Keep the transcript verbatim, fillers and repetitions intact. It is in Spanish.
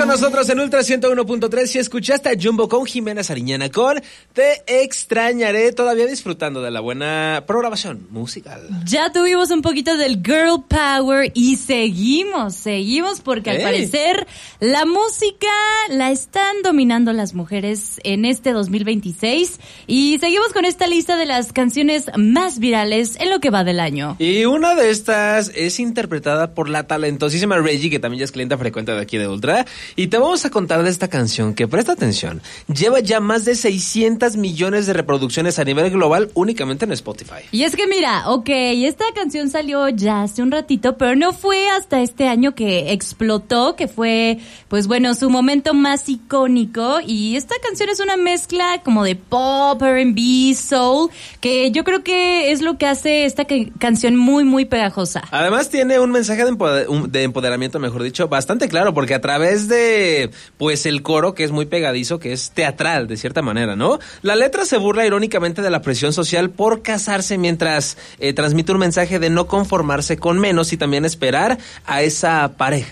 con nosotros en Ultra ciento uno punto tres. Si escuchaste a Jumbo con Jimena Sariñana con Te Extrañaré, todavía disfrutando de la buena programación musical. Ya tuvimos un poquito del Girl Power y seguimos, seguimos porque Hey. al parecer la música la están dominando las mujeres en este dos mil veintiséis y seguimos con esta lista de las canciones más virales en lo que va del año. Y una de estas es interpretada por la talentosísima Reggie, que también ya es clienta frecuente de aquí de Ultra. Y te vamos a contar de esta canción que, presta atención, lleva ya más de seiscientos millones de reproducciones a nivel global únicamente en Spotify. Y es que mira, ok, esta canción salió ya hace un ratito, pero no fue hasta este año que explotó, que fue, pues bueno, su momento más icónico. Y esta canción es una mezcla como de pop, R and B, soul, que yo creo que es lo que hace esta que- canción muy, muy pegajosa. Además tiene un mensaje de, empoder- un- de empoderamiento, mejor dicho, bastante claro, porque a través de, pues, el coro, que es muy pegadizo, que es teatral, de cierta manera, ¿no? La letra se burla irónicamente de la presión social por casarse, mientras eh, transmite un mensaje de no conformarse con menos y también esperar a esa pareja.